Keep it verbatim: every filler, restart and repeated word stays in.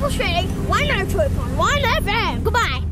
Apple City one oh two point one F M. Goodbye.